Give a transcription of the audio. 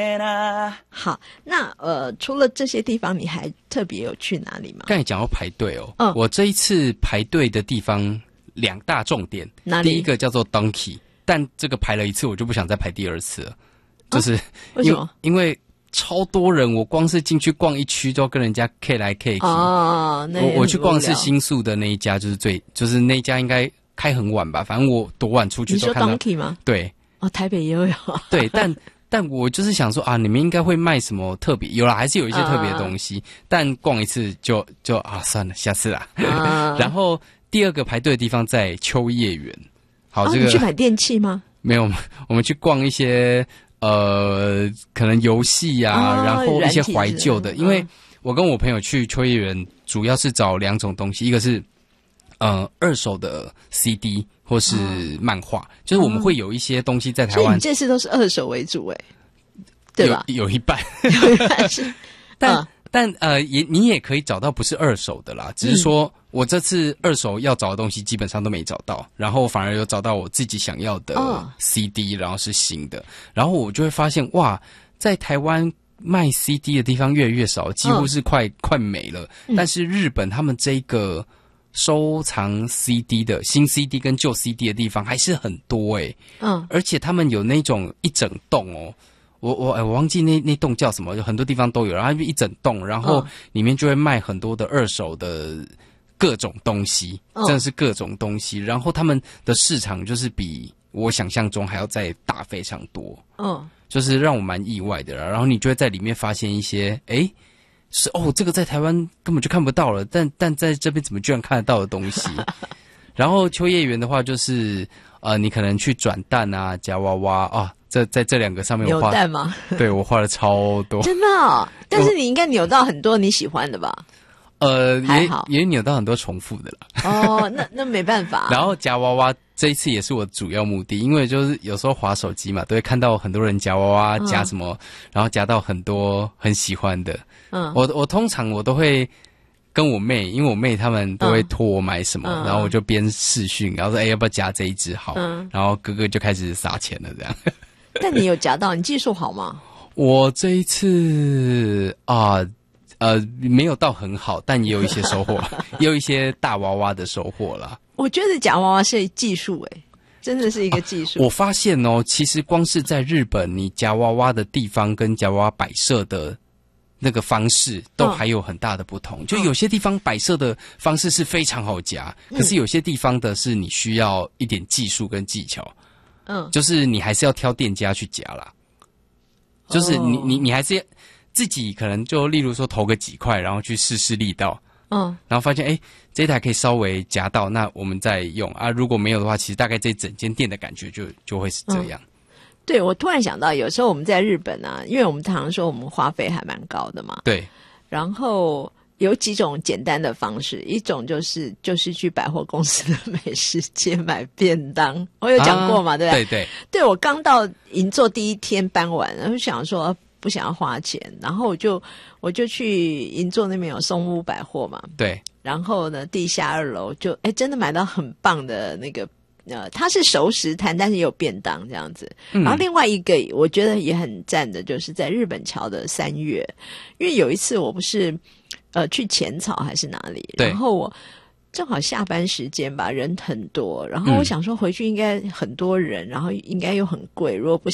好，那除了这些地方，你还特别有去哪里吗？ 刚才讲到排队哦，我这一次排队的地方两大重点， 哪里？ 第一个叫做 Donkey， 但这个排了一次，我就不想再排第二次了，就是为什么？ 因为超多人，我光是进去逛一区都要跟人家 K 来 K 去。 哦，那我去逛的是新宿的那一家，就是那一家应该开很晚吧，反正我多晚出去都看到。 你说 Donkey 吗？对。哦，台北也有。 对，但我就是想说啊，你们应该会卖什么特别？有啦，还是有一些特别的东西，但逛一次就算了，下次啦。然后第二个排队的地方在秋叶原。好，这个你去买电器吗？ 没有，我们去逛一些可能游戏啊，然后一些怀旧的。因为我跟我朋友去秋叶原，主要是找两种东西，一个是二手的 CD 或是漫画，就是我们会有一些东西在台湾。 所以你这次都是二手为主对吧？ 有一半， 有一半是， 但你也可以找到不是二手的啦，只是说我这次二手要找的东西基本上都没找到，然后反而有找到我自己想要的 CD，然后是新的，然后我就会发现哇，在台湾卖 CD 的地方越来越少，几乎是快没了。但是日本他们这个收藏 CD 的新 CD 跟旧 CD 的地方还是很多而且他们有那种一整栋我忘记那栋叫什么，有很多地方都有，然后一整栋，然后里面就会卖很多的二手的各种东西，真的是各种东西，然后他们的市场就是比我想象中还要再大非常多，就是让我蛮意外的啦。然后你就会在里面发现一些这个在台湾根本就看不到了，但在这边怎么居然看得到的东西。然后秋叶原的话就是你可能去转蛋啊、夹娃娃啊，在这两个上面我扭蛋吗？ 对，我花了超多。 真的但是你应该扭到很多你喜欢的吧？还好也扭到很多重复的啦。 那没办法。 然后夹娃娃这一次也是我主要目的，因为就是有时候滑手机嘛，都会看到很多人夹娃娃夹什么，然后夹到很多很喜欢的。我通常我都会跟我妹，因为我妹他们都会托我买什么，然后我就边视讯，然后说要不要夹这一只好，然后哥哥就开始撒钱了这样。 但你有夹到？你技术好吗？ 我这一次没有到很好，但也有一些收获，也有一些大娃娃的收获啦。 我觉得夹娃娃是技术真的是一个技术。 我发现其实光是在日本，你夹娃娃的地方跟夹娃娃摆设的那个方式都还有很大的不同。就有些地方摆设的方式是非常好夹，可是有些地方的是你需要一点技术跟技巧。就是你还是要挑店家去夹啦。就是你还是自己可能就例如说投个几块，然后去试力道。然后发现这一台可以稍微夹到，那我们再用啊。如果没有的话，其实大概这整间店的感觉就会是这样。 对，我突然想到，有时候我们在日本因为我们常说我们花费还蛮高的嘛。 对。然后有几种简单的方式，一种就是去百货公司的美食街买便当，我有讲过嘛，对不对？ 对。 对，我刚到银座第一天搬完，然后想说不想要花钱，然后我就去银座那边有松屋百货嘛， 对， 然后呢地下2楼就真的买到很棒的那个它是熟食摊，但是也有便当这样子。然后另外一个我觉得也很赞的，就是在日本桥的3月，因为有一次我不是去浅草还是哪里，然后我正好下班时间吧，人很多，然后我想说回去应该很多人，然后应该又很贵，如果不